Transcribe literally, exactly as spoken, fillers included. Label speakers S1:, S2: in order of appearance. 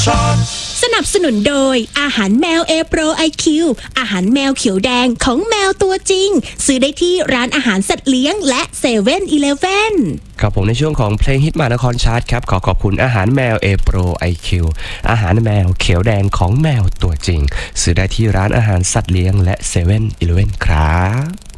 S1: สนับสนุนโดยอาหารแมวเอโปรไอคิวอาหารแมวเขียวแดงของแมวตัวจริงซื้อได้ที่ร้านอาหารสัตว์เลี้ยงและเซเว่นอีเลฟเว่น
S2: ครับผมในช่วงของเพลงฮิตมานครชาร์ตครับขอขอบคุณอาหารแมวเอโปรไอคิวอาหารแมวเขียวแดงของแมวตัวจริงซื้อได้ที่ร้านอาหารสัตว์เลี้ยงและเซเว่นอีเลฟเว่นครับ